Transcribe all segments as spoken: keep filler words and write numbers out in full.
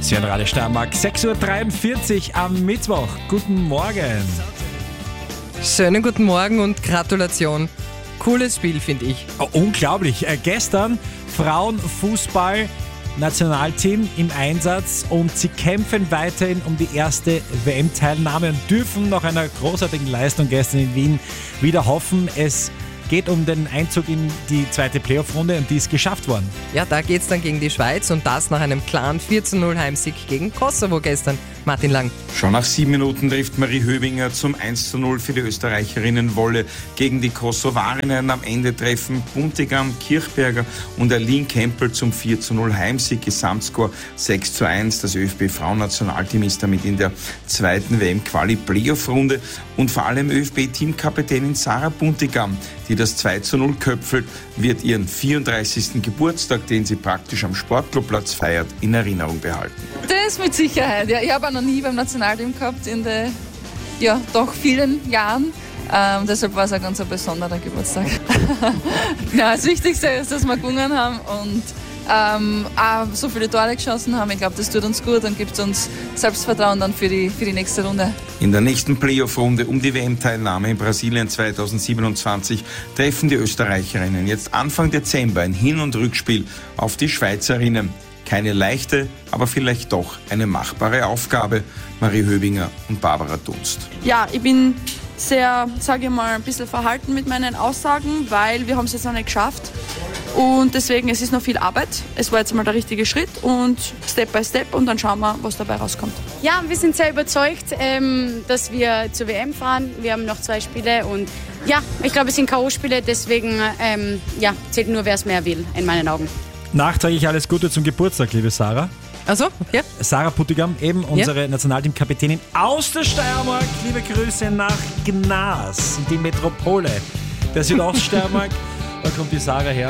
Sie hören Radio Steiermark, sechs Uhr dreiundvierzig am Mittwoch. Guten Morgen. Schönen guten Morgen und Gratulation. Cooles Spiel, finde ich. Oh, unglaublich. Äh, gestern Frauenfußball Nationalteam im Einsatz und sie kämpfen weiterhin um die erste W M-Teilnahme und dürfen nach einer großartigen Leistung gestern in Wien wieder hoffen. Es geht um den Einzug in die zweite Playoff-Runde und die ist geschafft worden. Ja, da geht's dann gegen die Schweiz und das nach einem klaren vier zu null Heimsieg gegen Kosovo gestern. Martin Lang. Schon nach sieben Minuten trifft Marie Höbinger zum eins zu null für die Österreicherinnen Wolle gegen die Kosovarinnen. Am Ende treffen Buntigam, Kirchberger und Aline Kempel zum vier zu null Heimsieg. Gesamtscore sechs zu eins. Das ÖFB-Frauennationalteam ist damit in der zweiten W M-Quali-Playoff-Runde und vor allem ÖFB-Teamkapitänin Sarah Buntigam, die das zwei zu null köpfelt, wird ihren vierunddreißigsten Geburtstag, den sie praktisch am Sportclubplatz feiert, in Erinnerung behalten. Das mit Sicherheit. Ja, ich habe auch noch nie beim Nationalteam gehabt in den ja, doch vielen Jahren. Ähm, deshalb war es ein ganz besonderer Geburtstag. Ja, das Wichtigste ist, dass wir gewonnen haben und ähm, auch so viele Tore geschossen haben. Ich glaube, das tut uns gut und gibt uns Selbstvertrauen dann für die, für die nächste Runde. In der nächsten Playoff-Runde um die W M-Teilnahme in Brasilien zweitausendsiebenundzwanzig treffen die Österreicherinnen jetzt Anfang Dezember ein Hin- und Rückspiel auf die Schweizerinnen. Keine leichte, aber vielleicht doch eine machbare Aufgabe. Marie Höbinger und Barbara Dunst. Ja, ich bin sehr, sage ich mal, ein bisschen verhalten mit meinen Aussagen, weil wir haben es jetzt noch nicht geschafft. Und deswegen, es ist noch viel Arbeit. Es war jetzt mal der richtige Schritt und Step by Step und dann schauen wir, was dabei rauskommt. Ja, wir sind sehr überzeugt, ähm, dass wir zur W M fahren. Wir haben noch zwei Spiele und ja, ich glaube, es sind K O-Spiele, deswegen ähm, ja, zählt nur, wer es mehr will, in meinen Augen. Nachträglich alles Gute zum Geburtstag, liebe Sarah. Also, ja. Sarah Buntigam, eben unsere ja. Nationalteamkapitänin aus der Steiermark. Liebe Grüße nach Gnas, in die Metropole der Südoststeiermark. Da kommt die Sarah her.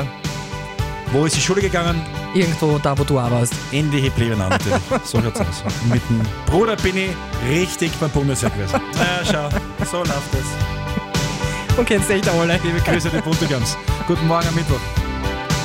Wo ist die Schule gegangen? Irgendwo da, wo du auch warst. In die Heblebenau natürlich. So schaut's aus. Mit dem Bruder bin ich richtig beim Bundesheer gewesen. Naja, schau, so läuft es. Und kennst echt alle. Liebe Grüße, die Buntigams. Guten Morgen am Mittwoch.